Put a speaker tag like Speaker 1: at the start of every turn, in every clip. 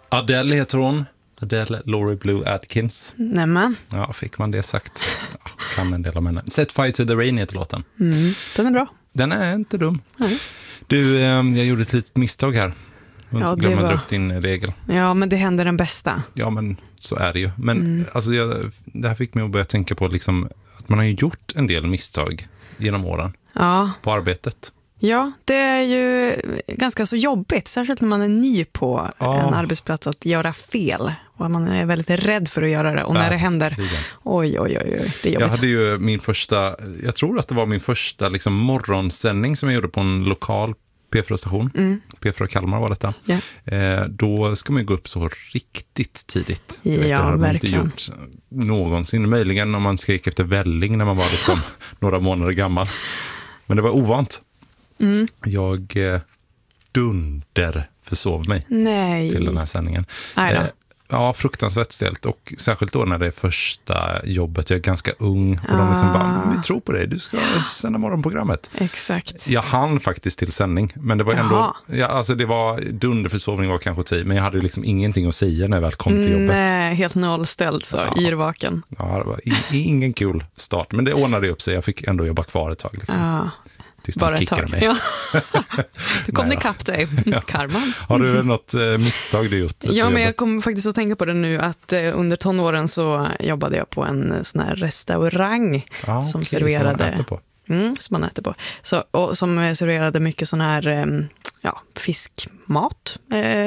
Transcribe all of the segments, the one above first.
Speaker 1: Adele heter hon. Adele Laurie Blue Atkins.
Speaker 2: Nämen.
Speaker 1: Ja, fick man det sagt. Ja, kan en del av henne. Set Fire to the Rain heter låten.
Speaker 2: Den är bra.
Speaker 1: Den är inte dum.
Speaker 2: Nej.
Speaker 1: Du, jag gjorde ett litet misstag här.
Speaker 2: Ja, det
Speaker 1: glömde
Speaker 2: var...
Speaker 1: upp din regel.
Speaker 2: Ja, men det händer den bästa.
Speaker 1: Ja, men så är det ju. Men alltså, det här fick mig att börja tänka på liksom, att man har ju gjort en del misstag genom åren på arbetet.
Speaker 2: Ja, det är ju ganska så jobbigt, särskilt när man är ny på en arbetsplats, att göra fel. Och man är väldigt rädd för att göra det. Och när det händer, oj, det är jobbigt.
Speaker 1: Jag hade ju jag tror att det var min första liksom, morgonsändning som jag gjorde på en lokal P4-station. P4 Kalmar var detta. Yeah. Då ska man ju gå upp så riktigt tidigt. Det har man inte gjort någonsin. Möjligen om man skrek efter välling när man var liksom några månader gammal. Men det var ovant. Jag försov mig till den här sändningen. Ja, fruktansvärt stelt. Och särskilt då när det är första jobbet. Jag är ganska ung. Och de liksom bara, vi tror på dig. Du ska sända morgonprogrammet.
Speaker 2: Exakt.
Speaker 1: Jag hann faktiskt till sändning. Men det var ändå... alltså det var dunderförsovning var kanske 10. Men jag hade liksom ingenting att säga när jag väl kom till jobbet.
Speaker 2: Nej, helt nollställt så. Yrvaken.
Speaker 1: Ja, det var ingen kul start. Men det ordnade upp sig. Jag fick ändå jobba kvar ett tag. Liksom.
Speaker 2: Bara ett tag. Ja. Du kom ikapp dig, Karman.
Speaker 1: Har du något misstag du gjort?
Speaker 2: Ja, men jag kommer faktiskt att tänka på det nu att under tonåren så jobbade jag på en sån här restaurang som serverade... Som man äter på. Så, och som serverade mycket sån här fiskmat.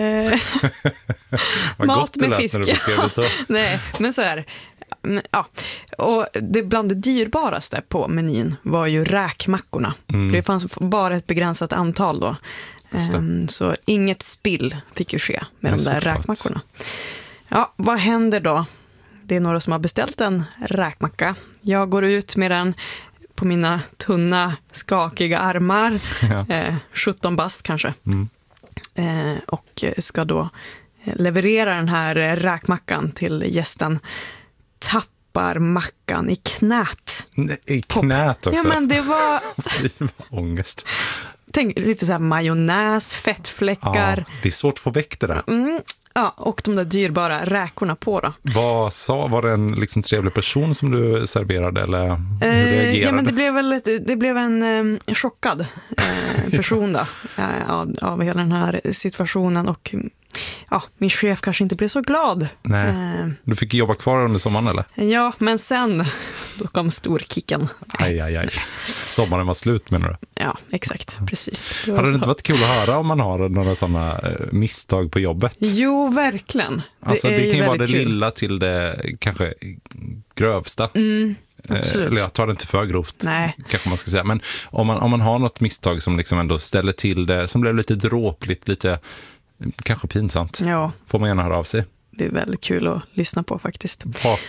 Speaker 2: Mat med fisk. När du beskrev det så. Nej, men så här... Ja, och bland det dyrbaraste på menyn var ju räkmackorna. Det fanns bara ett begränsat antal då. Så inget spill fick ju ske med de där räkmackorna. Ja, vad händer då? Det är några som har beställt en räkmacka. Jag går ut med den på mina tunna, skakiga armar. 17 bast kanske. Och ska då leverera den här räkmackan till gästen. Tappar mackan i knät.
Speaker 1: I knät också?
Speaker 2: Ja, men det var...
Speaker 1: ångest.
Speaker 2: Tänk lite så här majonnäs, fettfläckar.
Speaker 1: Ja, det är svårt att få väck det där.
Speaker 2: Ja, och de där dyrbara räkorna på då.
Speaker 1: Var det en liksom trevlig person som du serverade eller hur reagerade?
Speaker 2: Ja, men det blev en chockad person då av hela den här situationen och min chef kanske inte blev så glad.
Speaker 1: Nej. Du fick jobba kvar under sommaren eller?
Speaker 2: Ja, men sen då kom storkicken.
Speaker 1: Aj. Sommaren var slut menar du?
Speaker 2: Ja, exakt. Precis.
Speaker 1: Hade det inte varit kul att höra om man har några sådana misstag på jobbet?
Speaker 2: Jo, verkligen.
Speaker 1: Det kan ju vara det lilla till det kanske grövsta. Eller jag tar det inte för grovt.
Speaker 2: Nej.
Speaker 1: Kanske man ska säga. Men om man har något misstag som liksom ändå ställer till det, som blev lite dråpligt, lite kanske pinsamt. Får man gärna höra av sig.
Speaker 2: Det är väldigt kul att lyssna på faktiskt.